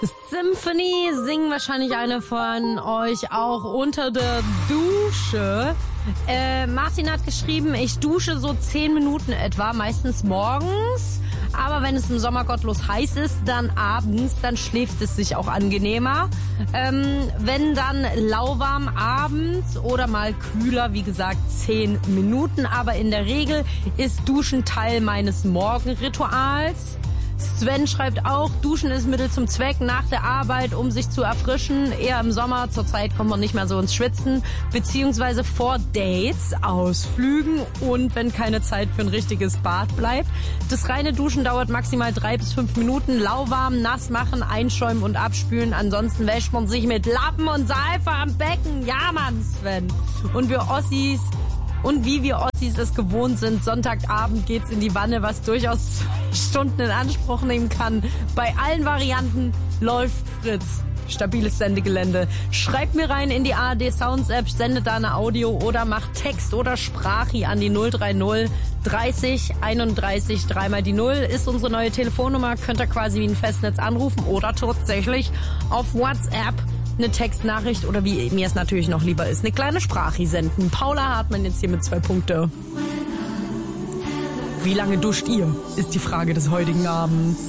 Symphony singen wahrscheinlich eine von euch auch unter der Dusche. Martin hat geschrieben, ich dusche so 10 Minuten etwa, meistens morgens. Aber wenn es im Sommer gottlos heiß ist, dann abends, dann schläft es sich auch angenehmer. Wenn dann lauwarm abends oder mal kühler, wie gesagt 10 Minuten. Aber in der Regel ist Duschen Teil meines Morgenrituals. Sven schreibt auch, Duschen ist Mittel zum Zweck nach der Arbeit, um sich zu erfrischen. Eher im Sommer, zurzeit kommt man nicht mehr so ins Schwitzen. Beziehungsweise vor Dates, Ausflügen und wenn keine Zeit für ein richtiges Bad bleibt. Das reine Duschen dauert maximal 3 bis 5 Minuten. Lauwarm, nass machen, einschäumen und abspülen. Ansonsten wäscht man sich mit Lappen und Seife am Becken. Ja, Mann, Sven. Und wie wir Ossis es gewohnt sind, Sonntagabend geht's in die Wanne, was durchaus 2 Stunden in Anspruch nehmen kann. Bei allen Varianten läuft Fritz. Stabiles Sendegelände. Schreibt mir rein in die ARD Sounds App, sendet da eine Audio oder macht Text oder Sprachi an die 030 30 31 3 mal die 0 ist unsere neue Telefonnummer. Könnt ihr quasi wie ein Festnetz anrufen oder tatsächlich auf WhatsApp eine Textnachricht oder wie mir es natürlich noch lieber ist, eine kleine Sprache senden. Paula Hartmann jetzt hier mit 2 Punkte. Wie lange duscht ihr, ist die Frage des heutigen Abends.